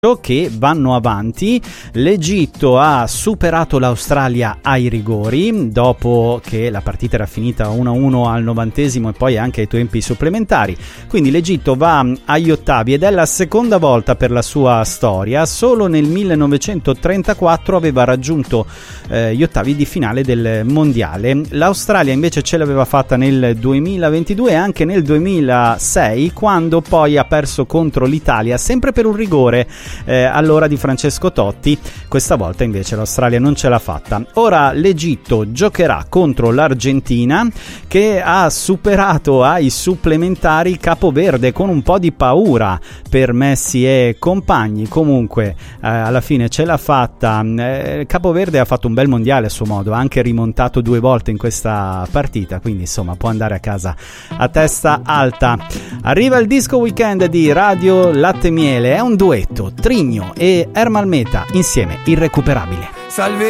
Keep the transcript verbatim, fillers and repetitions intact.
che vanno avanti. L'Egitto ha superato l'Australia ai rigori dopo che la partita era finita uno a uno al novantesimo e poi anche ai tempi supplementari, quindi l'Egitto va agli ottavi ed è la seconda volta per la sua storia. Solo nel millenovecentotrentaquattro aveva raggiunto eh, gli ottavi di finale del mondiale. L'Australia invece ce l'aveva fatta nel duemilaventidue e anche nel duemilasei, quando poi ha perso contro l'Italia sempre per un rigore Eh, allora di Francesco Totti. Questa volta invece l'Australia non ce l'ha fatta. Ora l'Egitto giocherà contro l'Argentina, che ha superato ai supplementari Capoverde con un po' di paura per Messi e compagni. Comunque eh, alla fine ce l'ha fatta. eh, Capoverde ha fatto un bel mondiale a suo modo, ha anche rimontato due volte in questa partita, quindi insomma può andare a casa a testa alta. Arriva il disco weekend di Radio Latte Miele, è un duetto, Trigno e Ermal Meta insieme, Irrecuperabile. Salve